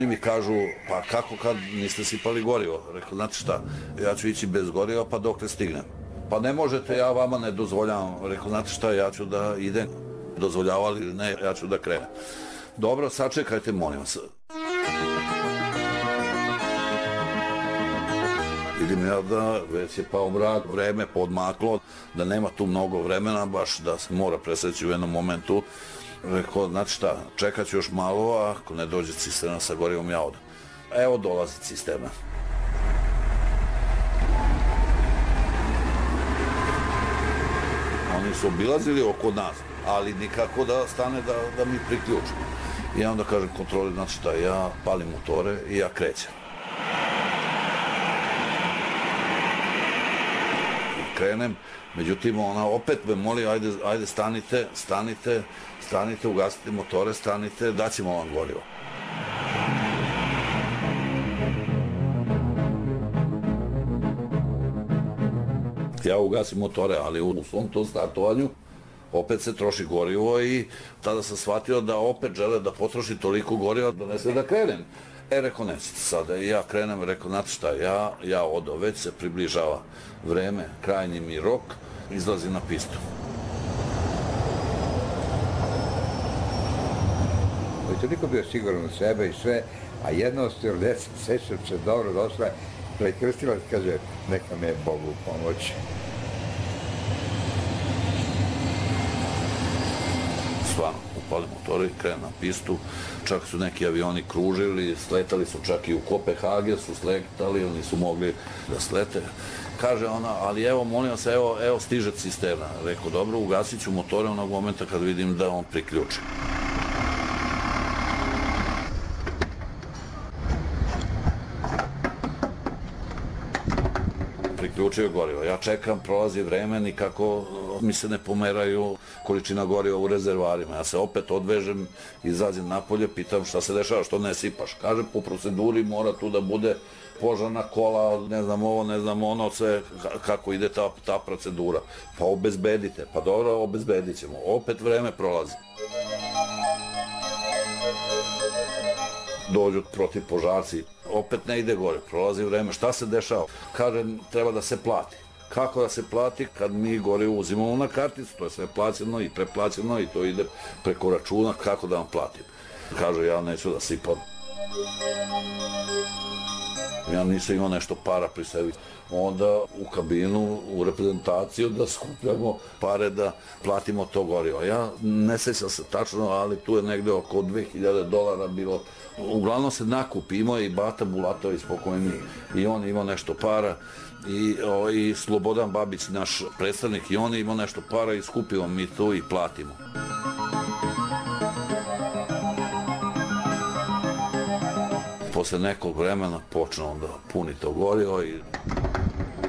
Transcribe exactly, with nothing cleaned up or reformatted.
I mi kažu, pa kako kad niste sipali gorivo? Rekao, znate šta, ja ću ići bez goriva pa dok ne stignem. Pa ne možete, ja vama ne dozvoljavam. Rekao, znate šta, ja ću da idem. Dozvoljavali ili ne, ja ću da krenem. Dobro, sačekajte, molim vas. Vidim ja da već je pao mrak, vreme podmaklo, da nema tu mnogo vremena, baš da se mora preseći u jednom momentu. Rekao, znate šta, čekat ću još malo, a ako ne dođe cisterna sa gorivom, ja odem. Evo dolazi cisterna. Oni su obilazili oko nas, ali nikako da stane da, da mi priključu. I onda kažem kontroli, znači šta, ja palim motore i ja krećem. I krenem, međutim ona opet me moli, ajde, ajde stanite, stanite, stanite, ugasite motore, stanite, daćemo vam gorivo. Ja ugasim motore, ali u svom tom startovanju opet se troši gorivo i tada sam shvatio da opet žele da potroši toliko goriva da ne se da krenem. E, rekao, nećete sada. I ja krenem, rekao, znate šta, ja, ja odo, već se približava vreme, krajnji mi rok, izlazim na pistu. Je toliko bio siguran u sebe i sve, a jedna od stewardesa, sećam se dobro, došla, prekrstila i kaže, neka me Bogu pomoći. Stvarno, upali motori, krenu na pistu, čak su neki avioni kružili, sletali su čak i u Kopenhagen, su sletali, oni su mogli da slete. Kaže ona, ali evo, molim vas, evo, evo stiže cisterna. Rekao, dobro, ugasit ću motore onog momenta kad vidim da on priključi. Priključio gorivo. Ja čekam, prolazi vreme, nikako mi se ne pomeraju količina goriva u rezervarima. Ja se opet odvežem, izađem napolje, pitam šta se dešava, što ne sipaš. Kaže, po proceduri mora tu da bude požarna kola, ne znam ovo, ne znam ono, sve kako ide ta, ta procedura. Pa obezbedite, pa dobro, obezbedit ćemo. Opet vreme prolazi. Dođu protiv požarci, opet ne ide gore, prolazi vreme, šta se dešava? Kaže, treba da se plati. Kako da se plati kad mi gorivo uzimamo na karticu, to je sve plaćeno i preplaćeno i to ide preko računa, kako da vam platim? Kaže, ja neću da sipam. Ja nisam imao nešto para pri sebi. Onda u kabinu, u reprezentaciju da skupljamo pare da platimo to gorivo. Ja ne sjećam se tačno, ali tu je negde oko dve hiljade dolara bilo. Uglavnom se nakupi, imao je i Bata Bulatović pokojni i on imao nešto para i, o, i Slobodan Babić, naš predstavnik, i on imao nešto para i skupimo mi to i platimo. Posle nekog vremena počne onda puni to gorivo i